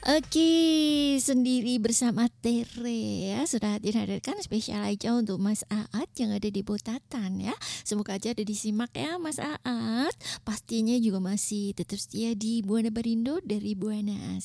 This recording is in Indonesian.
Oke, sendiri bersama Tere ya, sudah dihadirkan spesial aja untuk Mas Aat yang ada di Botatan ya. Semoga aja ada disimak ya Mas Aat. Pastinya juga masih tetap setia di Buana Barindo dari Buana